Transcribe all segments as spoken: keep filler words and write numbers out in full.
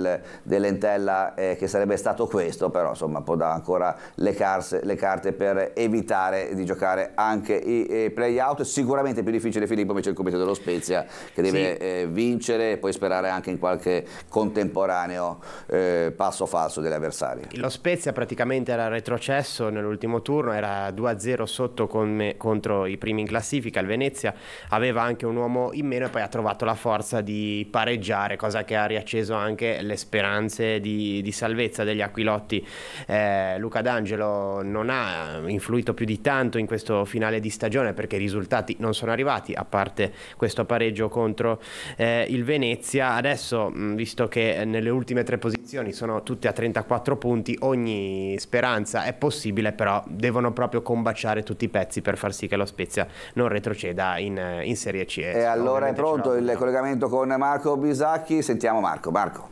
del, dell'Entella eh, che sarebbe stato questo, però insomma può dare ancora le, carse, le carte per evitare di giocare anche i, i play-out. Sicuramente più difficile, Filippo, invece il compito dello Spezia, che deve sì. eh, vincere e poi sperare anche in qualche contemporaneo eh, passo falso degli avversari. Lo Spezia praticamente era retrocesso nell'ultimo turno, era due a zero sotto con me, contro i primi in classifica. Il Venezia aveva anche un uomo in meno e poi ha trovato la forza di pareggiare, cosa che ha riacceso anche le speranze di, di salvezza degli Aquilotti. eh, Luca D'Angelo non ha influito più di tanto in questo finale di stagione perché i risultati non sono arrivati, a parte questo pareggio contro eh, il Venezia. Adesso, mh, visto che nelle ultime tre posizioni sono tutte a trentaquattro punti, ogni speranza è possibile, però devono proprio combaciare tutti i pezzi per far sì che lo Spezia non retroceda in, in Serie C. E allora è pronto il collegamento con Marco Bisacchi. Sentiamo Marco. Marco.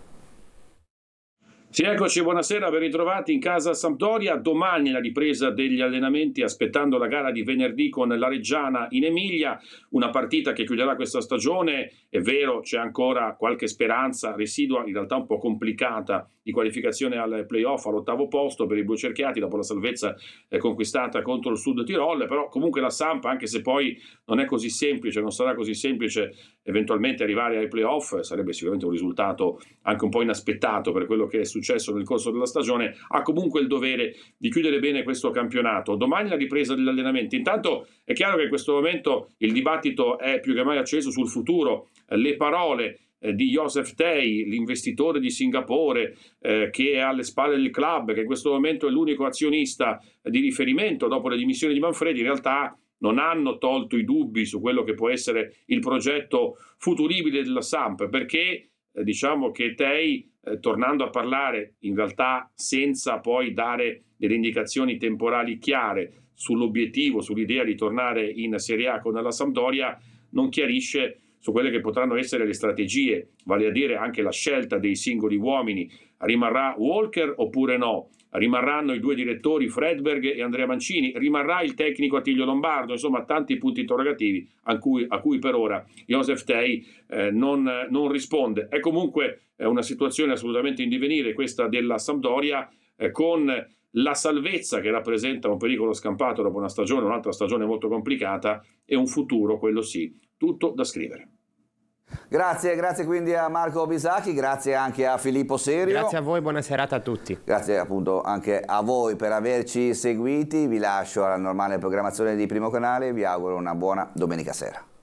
Sì, eccoci, buonasera, ben ritrovati in casa Sampdoria. Domani la ripresa degli allenamenti, aspettando la gara di venerdì con la Reggiana in Emilia, una partita che chiuderà questa stagione. È vero, c'è ancora qualche speranza residua, in realtà un po' complicata, di qualificazione al playoff, all'ottavo posto per i blucerchiati dopo la salvezza eh, conquistata contro il Sud Tirol, però comunque la Samp, anche se poi non è così semplice, non sarà così semplice eventualmente arrivare ai playoff, sarebbe sicuramente un risultato anche un po' inaspettato per quello che è successo nel corso della stagione, ha comunque il dovere di chiudere bene questo campionato. Domani la ripresa degli allenamenti. Intanto è chiaro che in questo momento il dibattito è più che mai acceso sul futuro. Le parole di Joseph Tei, l'investitore di Singapore eh, che è alle spalle del club, che in questo momento è l'unico azionista di riferimento dopo le dimissioni di Manfredi, in realtà non hanno tolto i dubbi su quello che può essere il progetto futuribile della Samp, perché eh, diciamo che Tei, eh, tornando a parlare in realtà senza poi dare delle indicazioni temporali chiare sull'obiettivo, sull'idea di tornare in Serie A con la Sampdoria, non chiarisce su quelle che potranno essere le strategie, vale a dire anche la scelta dei singoli uomini. Rimarrà Walker oppure no? Rimarranno i due direttori Fredberg e Andrea Mancini? Rimarrà il tecnico Attilio Lombardo? Insomma, tanti punti interrogativi a cui, a cui per ora Joseph Tei eh, non, non risponde. È comunque eh, una situazione assolutamente in divenire questa della Sampdoria, eh, con la salvezza che rappresenta un pericolo scampato dopo una stagione, un'altra stagione molto complicata, e un futuro, quello sì, tutto da scrivere. Grazie, grazie quindi a Marco Bisacchi, grazie anche a Filippo Serio. Grazie a voi, buona serata a tutti. Grazie appunto anche a voi per averci seguiti, vi lascio alla normale programmazione di Primo Canale e vi auguro una buona domenica sera.